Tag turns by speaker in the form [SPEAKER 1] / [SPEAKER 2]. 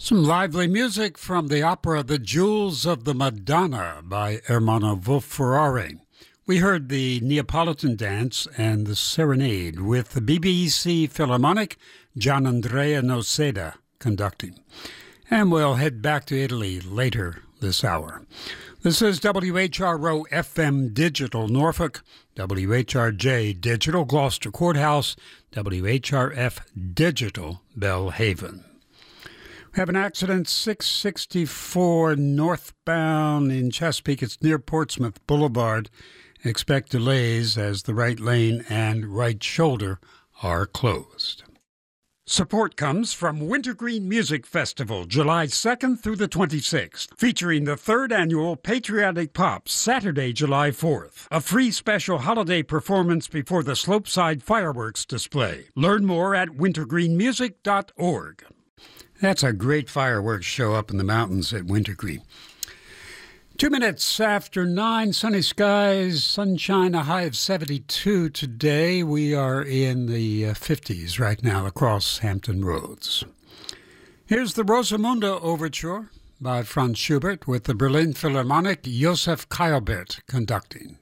[SPEAKER 1] Some lively music from the opera The Jewels of the Madonna by Ermanno Wolf-Ferrari. We heard the Neapolitan Dance and the Serenade with the BBC Philharmonic, Gianandrea Noseda conducting. And we'll head back to Italy later this hour. This is WHRO FM Digital Norfolk, WHRJ Digital Gloucester Courthouse, WHRF Digital Belhaven. We have an accident 664 northbound in Chesapeake. It's near Portsmouth Boulevard. Expect delays as the right lane and right shoulder are closed. Support comes from Wintergreen Music Festival, July 2nd through the 26th, featuring the 3rd annual Patriotic Pop, Saturday, July 4th. A free special holiday performance before the Slopeside fireworks display. Learn more at wintergreenmusic.org. That's a great fireworks show up in the mountains at Wintergreen. 2 minutes after 9, sunny skies, sunshine, a high of 72 today. We are in the 50s right now across Hampton Roads. Here's the Rosamunde Overture by Franz Schubert with the Berlin Philharmonic, Josef Keilbert conducting.